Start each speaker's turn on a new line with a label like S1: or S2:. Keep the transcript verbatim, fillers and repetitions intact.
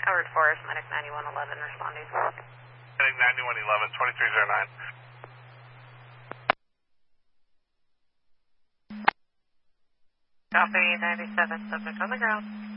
S1: Howard Forest, Medic ninety-one eleven responding.
S2: Medic ninety-one eleven, twenty-three oh nine.
S1: Copy ninety-seven, subject on the ground.